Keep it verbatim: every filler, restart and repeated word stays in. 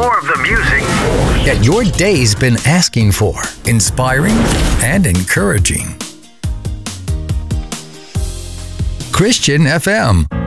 more of the music that your day's been asking for. Inspiring and encouraging. Christian F M.